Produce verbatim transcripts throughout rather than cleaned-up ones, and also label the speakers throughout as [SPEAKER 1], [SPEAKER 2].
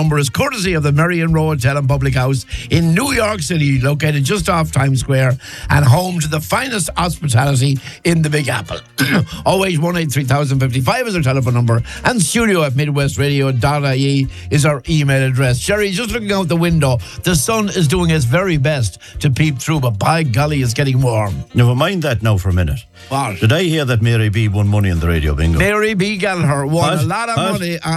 [SPEAKER 1] number is courtesy of the Merrion Row Hotel and Public House in New York City, located just off Times Square and home to the finest hospitality in the Big Apple. oh eight one eight three thousand fifty-five is our telephone number, and studio at midwest radio dot I E is our email address. Sherry, just looking out the window, the sun is doing its very best to peep through, but by golly, it's getting warm.
[SPEAKER 2] Never mind that now for a minute.
[SPEAKER 1] What?
[SPEAKER 2] Did I hear that Mary B won money on the radio bingo?
[SPEAKER 1] Mary B. Gallagher won
[SPEAKER 2] What?
[SPEAKER 1] a lot of
[SPEAKER 2] What?
[SPEAKER 1] money on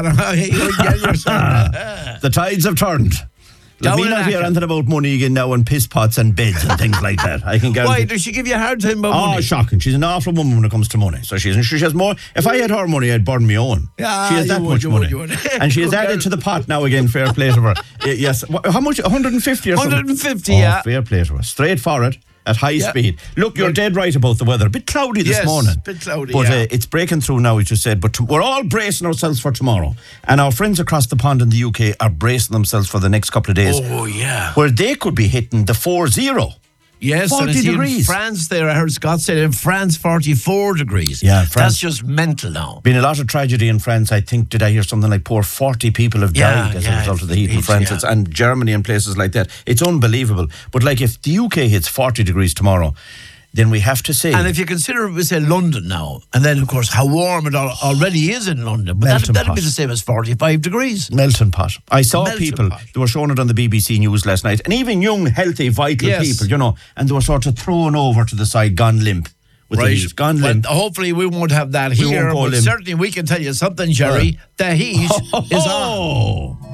[SPEAKER 1] her.
[SPEAKER 2] The tides have turned. Let
[SPEAKER 1] Down
[SPEAKER 2] me
[SPEAKER 1] in
[SPEAKER 2] not hear
[SPEAKER 1] Acker.
[SPEAKER 2] anything about money again now and piss pots and beds and things like that. I can guarantee.
[SPEAKER 1] Why, does she give you a hard time about
[SPEAKER 2] Oh,
[SPEAKER 1] money?
[SPEAKER 2] shocking. She's an awful woman when it comes to money. So she, she has more. If I had her money, I'd burn my own.
[SPEAKER 1] Yeah,
[SPEAKER 2] she has
[SPEAKER 1] you
[SPEAKER 2] that
[SPEAKER 1] would,
[SPEAKER 2] much
[SPEAKER 1] you
[SPEAKER 2] money.
[SPEAKER 1] would, you would.
[SPEAKER 2] And she has
[SPEAKER 1] Good
[SPEAKER 2] added
[SPEAKER 1] girl.
[SPEAKER 2] to the pot now again, fair play to her. Y- Yes. Wh- How much? one hundred fifty or something?
[SPEAKER 1] one hundred fifty,
[SPEAKER 2] oh,
[SPEAKER 1] yeah.
[SPEAKER 2] Fair play to her. Straight for it. At high
[SPEAKER 1] Yeah.
[SPEAKER 2] speed. Look, you're
[SPEAKER 1] Well-
[SPEAKER 2] dead right about the weather. A bit cloudy this
[SPEAKER 1] Yes,
[SPEAKER 2] morning.
[SPEAKER 1] bit cloudy,
[SPEAKER 2] But
[SPEAKER 1] yeah.
[SPEAKER 2] uh, it's breaking through now, as you said. But t- we're all bracing ourselves for tomorrow. And our friends across the pond in the U K are bracing themselves for the next couple of days.
[SPEAKER 1] Oh, yeah.
[SPEAKER 2] Where they could be hitting the four zero.
[SPEAKER 1] Yes, and I
[SPEAKER 2] forty
[SPEAKER 1] see in
[SPEAKER 2] degrees.
[SPEAKER 1] France there, I heard Scott say in France, forty-four degrees.
[SPEAKER 2] Yeah, France.
[SPEAKER 1] That's just mental now.
[SPEAKER 2] Been a lot of tragedy in France. I think, did I hear something like poor forty people have
[SPEAKER 1] Yeah,
[SPEAKER 2] died as
[SPEAKER 1] yeah,
[SPEAKER 2] a result of the heat in
[SPEAKER 1] it's-
[SPEAKER 2] France
[SPEAKER 1] yeah.
[SPEAKER 2] It's, and Germany and places like that. It's unbelievable. But like if the U K hits forty degrees tomorrow, then we have to say...
[SPEAKER 1] And if you consider, we say London now, and then of course how warm it al- already is in London, but that,
[SPEAKER 2] Melting
[SPEAKER 1] that'd
[SPEAKER 2] pot.
[SPEAKER 1] be the same as forty-five degrees.
[SPEAKER 2] Melting pot. I saw
[SPEAKER 1] Melting
[SPEAKER 2] people,
[SPEAKER 1] pot.
[SPEAKER 2] they were showing it on the B B C News last night, and even young, healthy, vital
[SPEAKER 1] Yes.
[SPEAKER 2] people, you know, and they were sort of thrown over to the side, gone limp. With the heat. Gone
[SPEAKER 1] Well,
[SPEAKER 2] limp.
[SPEAKER 1] hopefully we won't have that
[SPEAKER 2] We
[SPEAKER 1] here,
[SPEAKER 2] won't go
[SPEAKER 1] but
[SPEAKER 2] limp.
[SPEAKER 1] certainly we can tell you something, Jerry. The heat is on.
[SPEAKER 2] Oh!